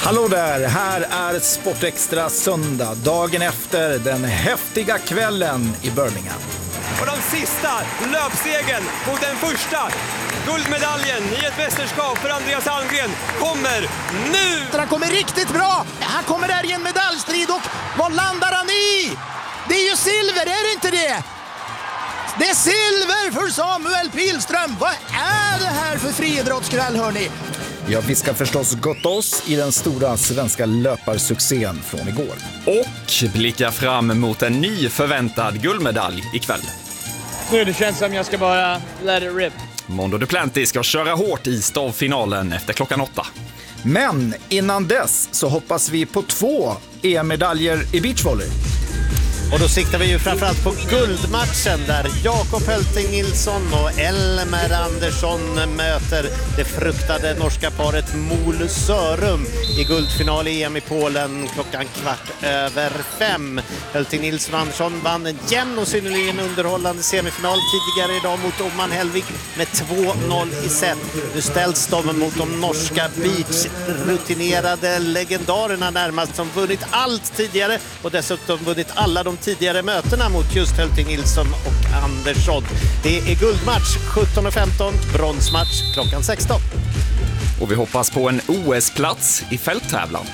Hallå där, här är Sportextra söndag, dagen efter den häftiga kvällen i Birmingham. Och de sista löpsegen mot den första guldmedaljen i ett mästerskap för Andreas Almgren kommer nu! Han kommer riktigt bra! Han kommer där i en medaljstrid och vad landar han i? Det är ju silver, är det inte det? Det är silver för Samuel Pilström! Vad är det här för friidrottskväll, hörni? Ja, vi ska förstås gotta oss i den stora svenska löparsuccén från igår. Och blicka fram mot en ny förväntad guldmedalj ikväll. Nu det känns som jag ska bara let it rip. Mondo Duplantis ska köra hårt i stavfinalen efter klockan 8. Men innan dess så hoppas vi på 2 EM-medaljer i beachvolley. Och då siktar vi ju framförallt på guldmatchen där Jakob Hölting Nilsson och Elmer Andersson möter det fruktade norska paret Mol Sørum i guldfinal i EM i Polen klockan 5:15. Hölting Nilsson och Andersson vann en jämn och synnerligen underhållande semifinal tidigare idag mot Oman Helvig med 2-0 i set. Nu ställs de mot de norska beach-rutinerade legendarerna närmast som vunnit allt tidigare och dessutom vunnit alla de tidigare mötena mot just Hölting Nilsson och Andersson. Det är guldmatch 17:15, bronsmatch klockan 16. Och vi hoppas på en OS-plats i fälttävlan.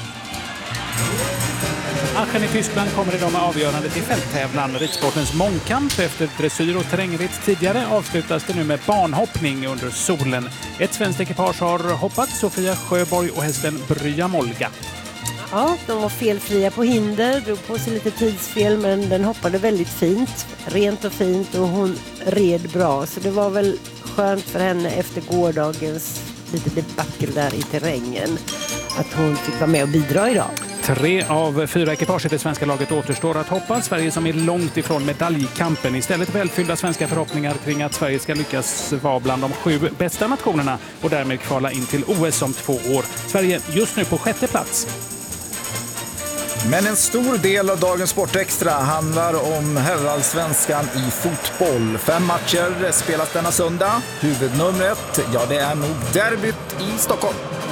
Aachen i Tyskland kommer idag med avgörandet i fälttävlan. Ridsportens mångkamp efter dressyr och terrängritt tidigare avslutas det nu med barnhoppning under solen. Ett svenskt ekipage har hoppat, Sofia Sjöborg och hästen Brya Molga. Ja, de var felfria på hinder, drog på sig lite tidsfel men den hoppade väldigt fint, rent och fint och hon red bra. Så det var väl skönt för henne efter gårdagens lite debacle där i terrängen att hon fick vara med och bidra idag. 3 av 4 ekipage i det svenska laget återstår att hoppa. Sverige som är långt ifrån medaljkampen. Istället välfyllda svenska förhoppningar kring att Sverige ska lyckas vara bland de 7 bästa nationerna och därmed kvala in till OS om 2 år. Sverige just nu på 6:e plats. Men en stor del av dagens Sportextra handlar om herrallsvenskan i fotboll. 5 matcher spelas denna söndag. Huvudnumret, ja det är nog derbyt i Stockholm.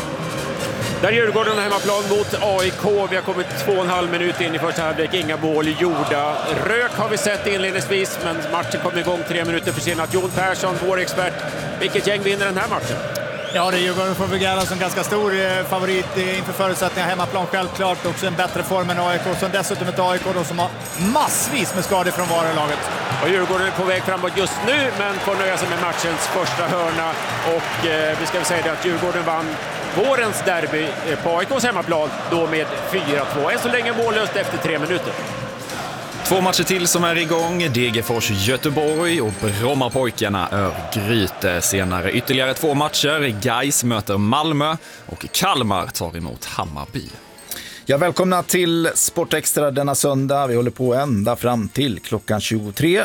Där Djurgården hemmaplan mot AIK. Vi har kommit 2,5 minuter in i första halvlek. Inga mål gjorda. Rök har vi sett inledningsvis, men matchen kom igång 3 minuter försenat. Jon Persson, vår expert. Vilket gäng vinner den här matchen? Ja, det är Djurgården får Vigara som ganska stor favorit inför förutsättningar hemmaplan. Självklart också en bättre form än AIK. Som dessutom ett AIK då, som har massvis med skador från varulaget. Och Djurgården är på väg framåt just nu, men får nöja sig med matchens första hörna. Och vi ska väl säga det att Djurgården vann vårens derby på AIKs hemmaplan då med 4-2. Än så länge mållöst efter 3 minuter. 2 matcher till som är igång. Degerfors Göteborg och Brommapojkarna Örgryte. Senare ytterligare 2 matcher. Gais möter Malmö och Kalmar tar emot Hammarby. Ja, välkomna till Sportextra denna söndag. Vi håller på ända fram till klockan 23.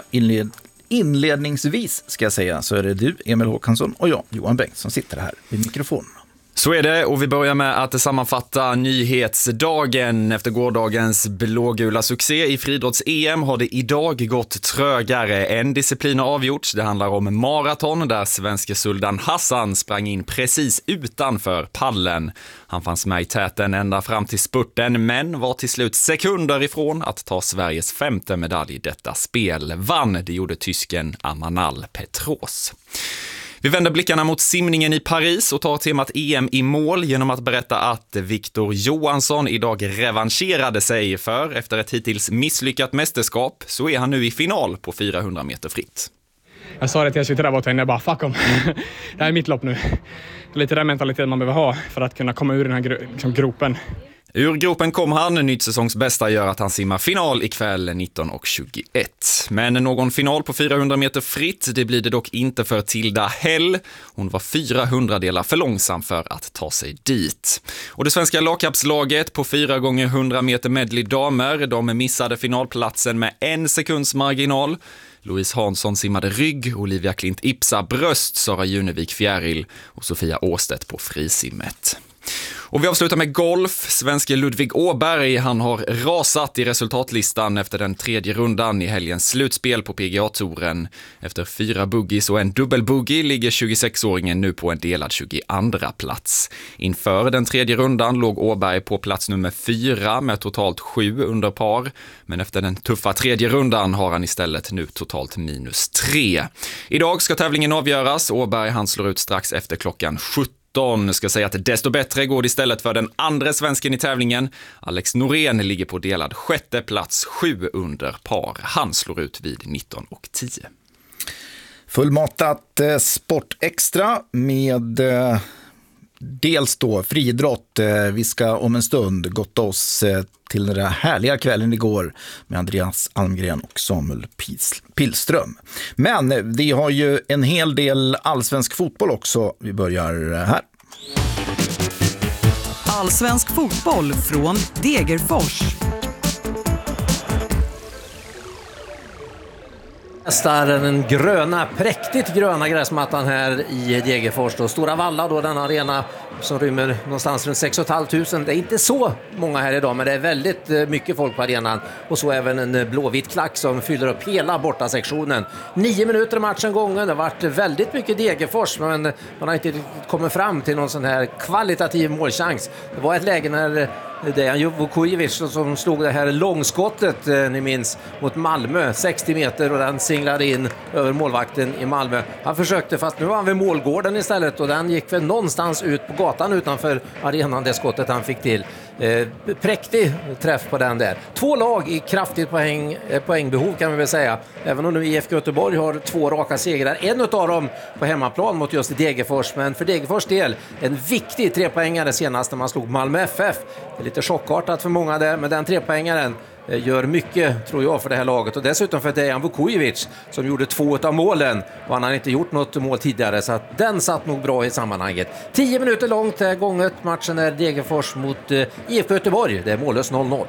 Inledningsvis ska jag säga så är det du, Emil Håkansson, och jag, Johan Bengt, som sitter här vid mikrofonen. Så är det, och vi börjar med att sammanfatta nyhetsdagen. Efter gårdagens blågula succé i friidrotts-EM har det idag gått trögare. En disciplin har avgjorts. Det handlar om maraton där svenske Suldan Hassan sprang in precis utanför pallen. Han fanns med i täten ända fram till spurten men var till slut sekunder ifrån att ta Sveriges 5:e medalj i detta spel. Vann, det gjorde tysken Amanal Petros. Vi vänder blickarna mot simningen i Paris och tar temat EM i mål genom att berätta att Victor Johansson idag revanscherade sig för efter ett hittills misslyckat mästerskap så är han nu i final på 400 meter fritt. Jag sa det till jag sitter där borta inne, jag bara fuck om. Det här är mitt lopp nu. Det är lite den mentaliteten man behöver ha för att kunna komma ur den här gropen. Ur gropen kom han, nytt säsongsbästa gör att han simmar final ikväll 19:21. Men någon final på 400 meter fritt, det blir det dock inte för Tilda Hell. Hon var 400 delar för långsam för att ta sig dit. Och det svenska lagkapslaget på 4x100 meter medley damer, de missade finalplatsen med 1 sekunds marginal. Louise Hansson simmade rygg, Olivia Klint Ipsa bröst, Sara Junevik fjäril och Sofia Åstedt på frisimmet. Och vi avslutar med golf. Svenske Ludvig Åberg, han har rasat i resultatlistan efter den 3:e rundan i helgens slutspel på PGA-touren. Efter 4 boggies och en dubbelbogey ligger 26-åringen nu på en delad 22:a plats. Inför den 3:e rundan låg Åberg på plats nummer 4 med totalt 7 under par. Men efter den tuffa 3:e rundan har han istället nu totalt -3. Idag ska tävlingen avgöras. Åberg han slår ut strax efter klockan 17. Ska säga att desto bättre går det istället för den andra svensken i tävlingen. Alex Norén ligger på delad 6:e plats, 7 under par. Han slår ut vid 19:10. Fullmatat Sport Extra med dels då friidrott. Vi ska om en stund gotta oss till den där härliga kvällen igår med Andreas Almgren och Samuel Pilström. Men vi har ju en hel del allsvensk fotboll också. Vi börjar här. Allsvensk fotboll från Degerfors. Testar den gröna, präktigt gröna gräsmattan här i Degerfors. Då. Stora Valla, då, den arena som rymmer någonstans runt 6 500. Det är inte så många här idag, men det är väldigt mycket folk på arenan. Och så även en blåvit klack som fyller upp hela bortasektionen. 9 minuter i matchen gången. Det har varit väldigt mycket Degerfors, men man har inte kommit fram till någon sån här kvalitativ målchans. Det var ett läge när Dejan Vukojevic som slog det här långskottet, ni minns, mot Malmö, 60 meter, och den singlade in över målvakten i Malmö. Han försökte, fast nu var han vid målgården istället, och den gick väl någonstans ut på gatan utanför arenan, det skottet han fick till. Präktig träff på den där. 2 lag i kraftigt poängbehov kan man väl säga. Även om nu IFK Göteborg har 2 raka segrar. En av dem på hemmaplan mot just Degerfors. Men för Degerfors del en viktig 3-poängare senast när man slog Malmö FF. Det är lite chockartat för många där, men den 3-poängaren gör mycket, tror jag, för det här laget. Och dessutom för Dejan Vukojevic som gjorde 2 av målen, och han har inte gjort något mål tidigare, så att den satt nog bra i sammanhanget. 10 minuter långt gånget. Matchen är Degerfors mot IFK Göteborg. Det är mållös 0-0.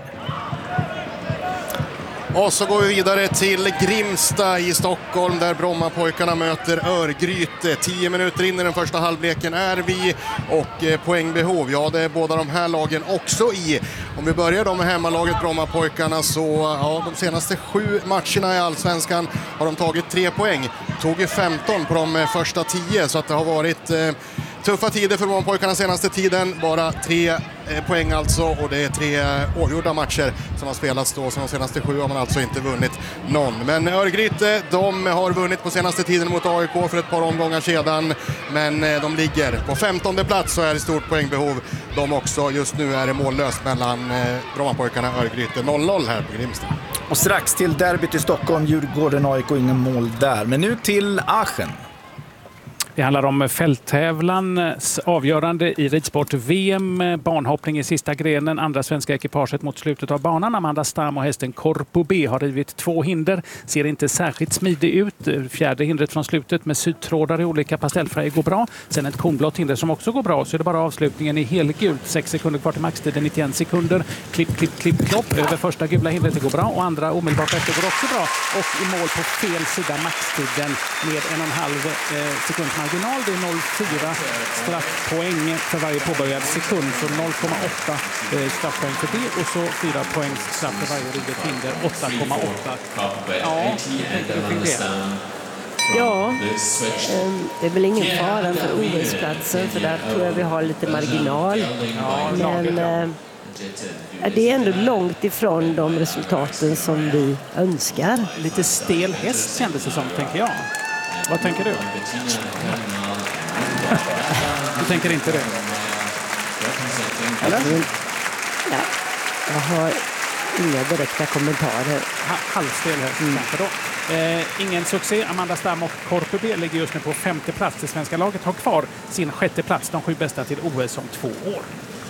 Och så går vi vidare till Grimsta i Stockholm där Brommapojkarna möter Örgryte. 10 minuter in i den första halvleken är vi, och poängbehov, ja, det är båda de här lagen också i. Om vi börjar då med hemmalaget Brommapojkarna, så ja, de senaste 7 matcherna i Allsvenskan har de tagit 3 poäng. Tog ju 15 på de första 10, så att det har varit tuffa tider för Brommapojkarna senaste tiden. Bara 3 poäng alltså, och det är 3 oavgjorda matcher som har spelats då. Så de senaste 7 har man alltså inte vunnit någon. Men Örgryte, de har vunnit på senaste tiden mot AIK för ett par omgångar sedan. Men de ligger på 15:e plats, så är det stort poängbehov. De också, just nu är det mållöst mellan Brommapojkarna och Örgryte. 0-0 här på Grimsta. Och strax till derbyt i Stockholm, Djurgården, AIK, ingen mål där. Men nu till Aachen. Det handlar om fälttävlans avgörande i ridsport VM, banhoppning i sista grenen, andra svenska ekipaget mot slutet av banan. Amanda Stam och hästen Corpo B har rivit 2 hinder, ser inte särskilt smidig ut. 4:e hindret från slutet med sydtrådar i olika pastellfärger går bra. Sen ett kornblått hinder som också går bra, så är det bara avslutningen i helgult. 6 sekunder kvar till maxtiden, 91 sekunder. Klipp, klipp, klipp, klopp. Över första gula hindret, det går bra, och andra omedelbart efter går också bra. Och i mål på fel sida maxtiden med 1,5 sekund marginal. Det är 0,4 straffpoäng för varje påbörjad sekund, så 0,8 straffpoäng för det, och så 4 poäng straff för varje rivet hinder, 8,8. Ja, jag fick det. Ja, det är väl ingen fara för OS-platsen, för där tror jag vi har lite marginal. Men det är ändå långt ifrån de resultaten som vi önskar. Lite stel häst kändes det som, tänker jag. Vad tänker du? Du tänker inte det? Eller? Ja, jag har inga direkta kommentarer. Halvstel här kanske då. Ingen succé. Amanda Stam och Corpo B ligger just nu på 5:e plats. Det svenska laget har kvar sin 6:e plats. De 7 bästa till OS om 2 år.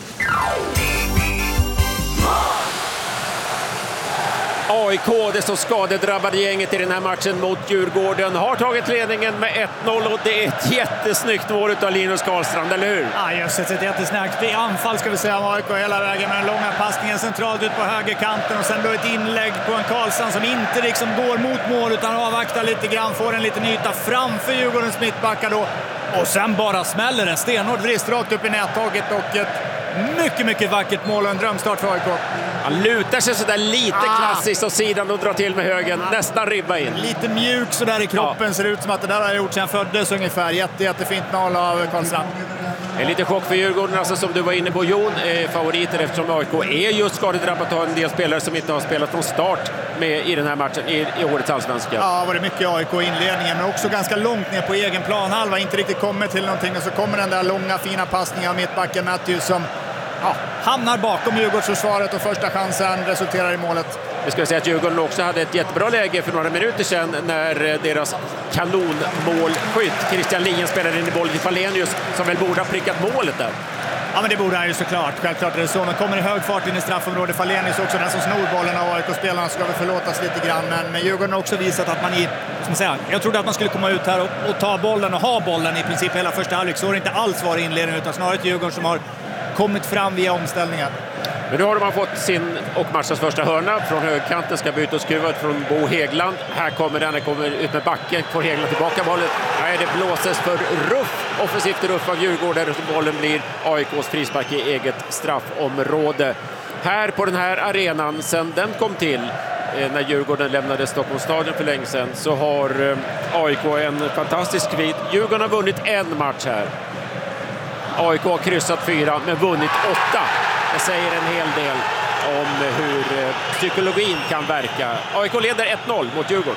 AIK, det så skadedrabbade gänget i den här matchen mot Djurgården, har tagit ledningen med 1-0, och det är ett jättesnyggt mål av Linus Karlstrand, eller hur? Ja, just ett jättesnyggt anfall ska vi säga av AIK hela vägen, med den långa passningen centralt ut på högerkanten, och sen då ett inlägg på en Karlstrand som inte liksom går mot mål utan avvaktar lite grann, får en liten yta framför Djurgårdens mittbackar då, och sen bara smäller en stenhård vrist rakt upp i nättaget, och ett Mycket vackert mål och en drömstart för AIK. Han lutar sig sådär lite klassiskt åt sidan och drar till med högen. Nästan ribba in. Lite mjuk sådär i kroppen. Ser ut som att det där har gjort sedan föddes ungefär. Jättefint mål av Karlstrand. En liten chock för Djurgården, alltså, som du var inne på, Jon, favoriter eftersom AIK är just skadedrabbat och har en del spelare som inte har spelat från start med i den här matchen i årets allsvenska. Ja, var det mycket AIK i inledningen, men också ganska långt ner på egen planhalva, inte riktigt kommit till någonting, och så kommer den där långa fina passningen av mittbacken Matthews som hamnar bakom Djurgårdsförsvaret och första chansen resulterar i målet. Vi ska säga att Djurgården också hade ett jättebra läge för några minuter sedan när deras kanonmålskytt Christian Lien spelade in i bollen till Falenius som väl borde ha prickat målet där. Ja, men det borde han ju såklart. Självklart är det så. Men kommer i hög fart in i straffområdet. Falenius också, den som snor bollen av AIK-spelarna, ska väl förlåtas lite grann. Men Djurgården har också visat att man jag trodde att man skulle komma ut här och ta bollen och ha bollen i princip hela första halvlek. Så har det inte alls varit inledningen, utan snarare ett Djurgården som har kommit fram via omställningar. Men nu har man fått sin och matchens första hörna. Från högkanten ska byta och skruva från Bo Häggland. Här kommer den, kommer ut med backen. Får Häggland tillbaka bollen. Nej, det blåses för ruff. Offensivt ruff av Djurgården. Och bollen blir AIKs frispark i eget straffområde. Här på den här arenan, sen den kom till när Djurgården lämnade Stockholms stadion för länge sedan, så har AIK en fantastisk vid. Djurgården har vunnit en match här. AIK har kryssat 4 men vunnit 8. Det säger en hel del om hur psykologin kan verka. AIK leder 1-0 mot Djurgården.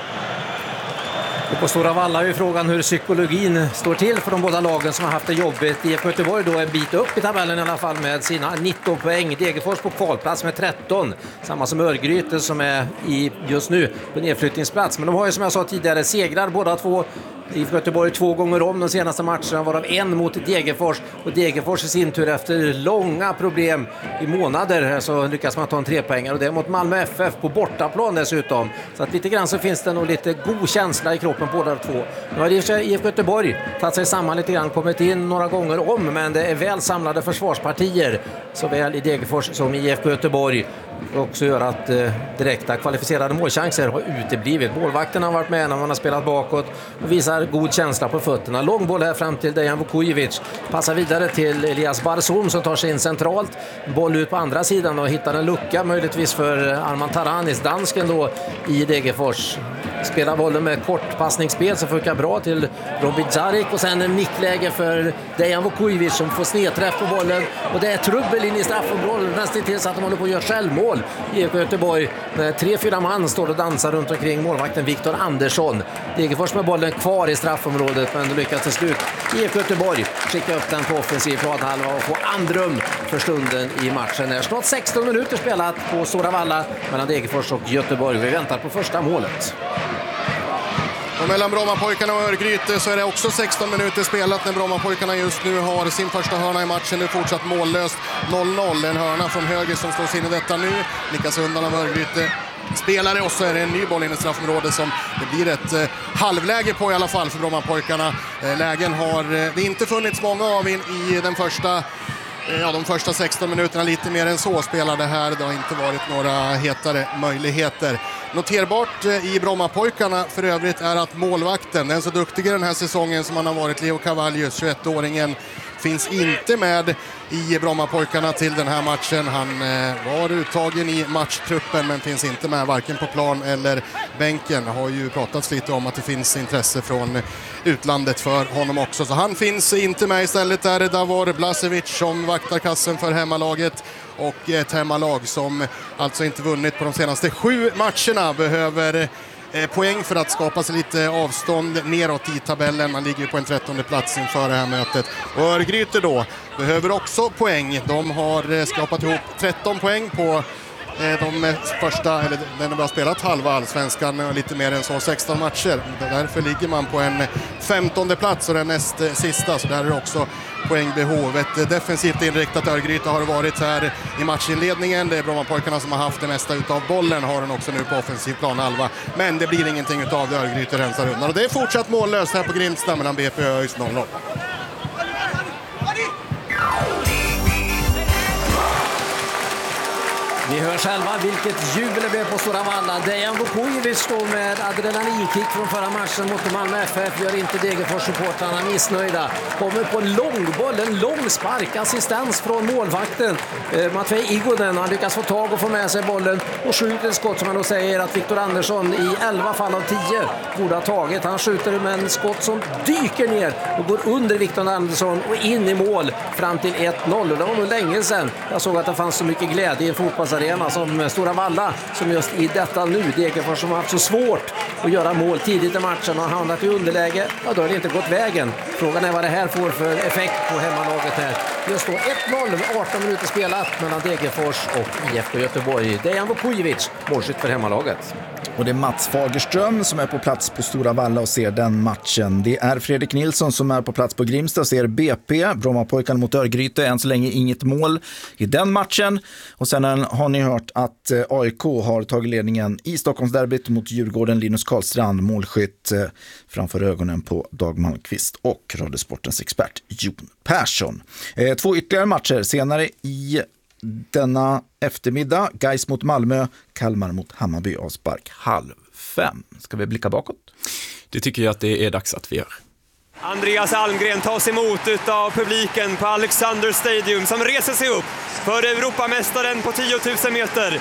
Och på Stora Valla är ju frågan hur psykologin står till för de båda lagen som har haft det jobbigt. IFK Göteborg då en bit upp i tabellen i alla fall med sina 19 poäng. Degerfors på kvalplats med 13. Samma som Örgryte som är just nu på nedflyttningsplats. Men de har ju som jag sa tidigare segrar båda två. IFK Göteborg 2 gånger om de senaste matcherna, varav en mot Degerfors. Och Degerfors i sin tur efter långa problem i månader så lyckas man ta en 3-poängare. Och det är mot Malmö FF på bortaplan dessutom. Så att lite grann så finns det nog lite god känsla i kroppen på båda två. Nu har IFK Göteborg tagit sig samman lite grann, kommit in några gånger om. Men det är väl samlade försvarspartier såväl i Degerfors som i IFK Göteborg. Också gör att direkta kvalificerade målchanser har uteblivit. Målvakten har varit med när man har spelat bakåt och visar god känsla på fötterna. Lång boll här fram till Dejan Vukojevic. Passar vidare till Elias Barzoum som tar sig in centralt. Boll ut på andra sidan och hittar en lucka möjligtvis för Arman Taranis, dansken då i Degerfors. Spelar bollen med kortpassningsspel som funkar bra till Robin Zarik och sen en nickläge för Dejan Vukojevic som får snedträff på bollen och det är trubbel in i straffområdet nästan till så att de håller på att göra självmål i IFK Göteborg. 3-4 man står och dansar runt omkring målvakten Viktor Andersson. Degerfors med bollen kvar i straffområdet men det lyckas till slut IFK Göteborg skicka upp den på offensiv planhalva och få andrum för stunden i matchen. Det är snart 16 minuter spelat på Stora Valla mellan Degerfors och Göteborg. Vi väntar på första målet. Och mellan Brommapojkarna och Örgryte så är det också 16 minuter spelat när Brommapojkarna just nu har sin första hörna i matchen. Det är fortsatt mållöst 0-0. En hörna från höger som slås in i detta nu. Nickas undan av Örgryte spelare och så är det en ny boll in i straffområdet som det blir ett halvläge på i alla fall för Brommapojkarna. Lägen har det inte funnits många av i den första. Ja, de första 16 minuterna lite mer än så spelade här. Det har inte varit några hetare möjligheter. Noterbart i Brommapojkarna för övrigt är att målvakten, den så duktiga den här säsongen som han har varit, Leo Cavallius, 21-åringen, finns inte med i Brommapojkarna till den här matchen. Han var uttagen i matchtruppen men finns inte med varken på plan eller bänken. Det har ju pratats lite om att det finns intresse från utlandet för honom också. Så han finns inte med. Istället är det Davor Blasevic som vaktar kassen för hemmalaget. Och ett hemmalag som alltså inte vunnit på de senaste 7 matcherna behöver poäng för att skapa sig lite avstånd neråt i tabellen. Man ligger på en 13:e plats inför det här mötet. Och Örgryte då behöver också poäng. De har skapat ihop 13 poäng på de första, eller den har spelat halva allsvenskan och lite mer än så 16 matcher. Därför ligger man på en 15:e plats och den näst sista, så där är också poängbehov. Ett defensivt inriktat Örgryte har varit här i matchinledningen. Det är Brommapojkarna som har haft det mesta utav bollen, har den också nu på offensiv planhalva. Men det blir ingenting utav det, Örgryte rensar undan. Och det är fortsatt mållöst här på Grimsta mellan BP och ÖIS 0-0. Ni hör själva vilket jubel det blev på Stora Valla. Dejan Vukojevic står med adrenalinkick från förra matchen mot Malmö FF. Gör inte Degerfors-supportrarna missnöjda. Kommer på en långboll, en lång spark, assistans från målvakten. Matvej Igonen, han lyckas få tag och få med sig bollen och skjuter ett skott som han då säger att Viktor Andersson i 11 fall av 10 borde ha tagit. Han skjuter med en skott som dyker ner och går under Viktor Andersson och in i mål fram till 1-0. Och det var nog länge sedan jag såg att det fanns så mycket glädje i en fotbollsarena som Stora Valla, som just i detta nu. Degerfors som har haft så svårt att göra mål tidigt i matchen och har hamnat i underläge. Ja, då har det inte gått vägen. Frågan är vad det här får för effekt på hemmalaget här. Just då 1-0 med 18 minuter spelat mellan Degerfors och IFK Göteborg. Dejan Vukojevic, målskytt för hemmalaget. Och det är Mats Fagerström som är på plats på Stora Valla och ser den matchen. Det är Fredrik Nilsson som är på plats på Grimsta och ser BP. Brommapojkarna mot Örgryte, än så länge inget mål i den matchen. Och sen har ni hört att AIK har tagit ledningen i Stockholmsderbyt mot Djurgården. Linus Karlstrand, målskytt framför ögonen på Dag Malmqvist och Radiosportens expert Jon Persson. 2 ytterligare matcher senare i denna eftermiddag. Gais mot Malmö, Kalmar mot Hammarby, avspark 4:30. Ska vi blicka bakåt? Det tycker jag att det är dags att vi gör. Andreas Almgren tas emot av publiken på Alexander Stadium som reser sig upp för Europamästaren på 10 000 meter.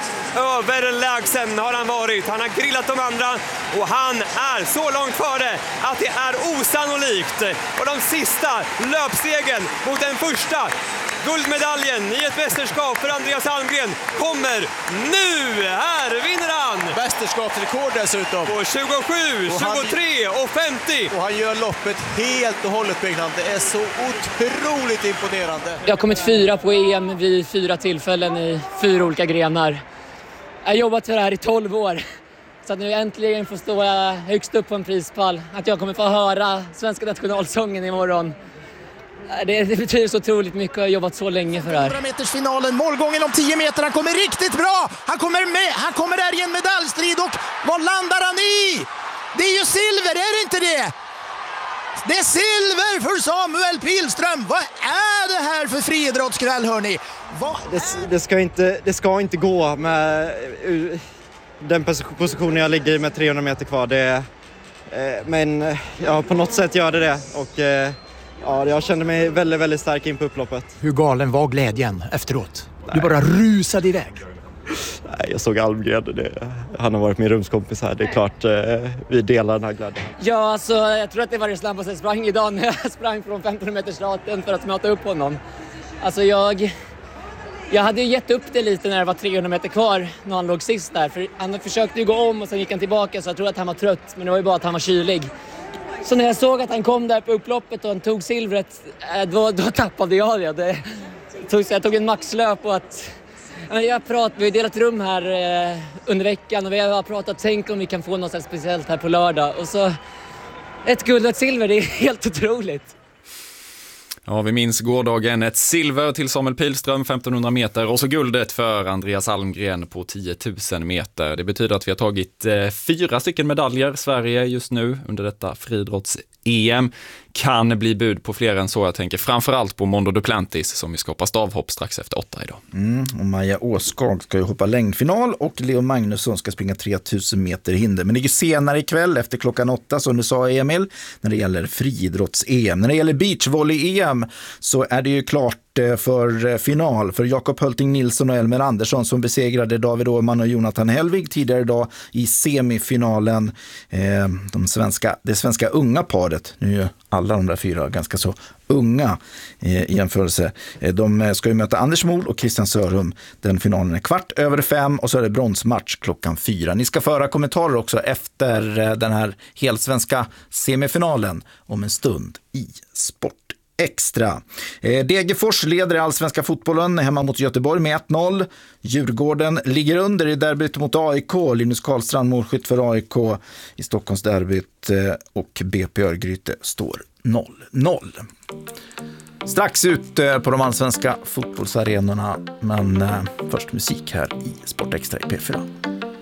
Överlägsen har han varit. Han har grillat de andra och han är så långt före att det är osannolikt. Och de sista löpstegen mot den första guldmedaljen i ett mästerskap för Andreas Almgren kommer nu. Här vinner han! Mästerskapsrekord dessutom. På 27, 23 och 50. Och han gör loppet helt och hållet, Byggnads. Det är så otroligt imponerande. Jag har kommit 4 på EM vid 4 tillfällen i 4 olika grenar. Jag har jobbat för det här i 12 år. Så att nu äntligen får stå högst upp på en prispall. Att jag kommer få höra svenska nationalsången imorgon. Det betyder så otroligt mycket. Jag har jobbat så länge för det här. 100-metersfinalen, målgången om 10 meter. Han kommer riktigt bra. Han kommer med. Han kommer där i en medaljstrid. Och vad landar han i? Det är ju silver, är det inte det? Det är silver för Samuel Pilström. Vad är det här för friidrottskväll, hörni? Det ska inte gå med den positionen jag ligger i med 300 meter kvar. Men ja, på något sätt gör det. Och ja, jag kände mig väldigt, väldigt stark in på upploppet. Hur galen var glädjen efteråt? Du bara rusade iväg. Nej, jag såg Almgren. Han har varit min rumskompis här. Det är klart vi delar den här glädjen. Ja, alltså, jag tror att det var det snabbaste jag sprang idag när jag sprang från 15 meters raten för att möta upp honom. Alltså jag hade ju gett upp det lite när det var 300 meter kvar när han låg sist där. För han försökte ju gå om och sen gick han tillbaka, så jag tror att han var trött. Men det var ju bara att han var kylig. Så när jag såg att han kom där på upploppet och han tog silvret, då tappade jag det. Jag tog en maxlöp och att... Vi har delat rum här under veckan och vi har pratat, tänk om vi kan få något speciellt här på lördag. Och så ett guld och ett silver, det är helt otroligt. Ja, vi minns gårdagen, ett silver till Samuel Pilström 1500 meter och så guldet för Andreas Almgren på 10 000 meter. Det betyder att vi har tagit 4 stycken medaljer Sverige just nu under detta friidrotts-EM. Kan bli bud på fler än så, jag tänker framförallt på Mondo Duplantis som vi skapar stavhopp strax efter 8 idag. Och Maja Åskog ska ju hoppa längdfinal och Leo Magnusson ska springa 3000 meter hinder. Men det är ju senare ikväll efter klockan 8 som du sa, Emil, när det gäller friidrotts-EM. När det gäller beachvolley-EM så är det ju klart för final för Jakob Hölting Nilsson och Elmer Andersson som besegrade David Åhman och Jonathan Helvig tidigare idag i semifinalen. Det svenska unga paret, nu är alla de där 4 ganska så unga i jämförelse. De ska ju möta Anders Mol och Christian Sörhum. Den finalen är 5:15 och så är det bronsmatch klockan 4. Ni ska föra kommentarer också efter den här helsvenska semifinalen om en stund i Sport Extra. Degerfors leder i allsvenska fotbollen hemma mot Göteborg med 1-0. Djurgården ligger under i derbyt mot AIK. Linus Karlstrand målskytt för AIK i Stockholms derbyt och BP Örgryte står 0-0. Strax ut på de allsvenska fotbollsarenorna, men först musik här i Sport Extra i P4.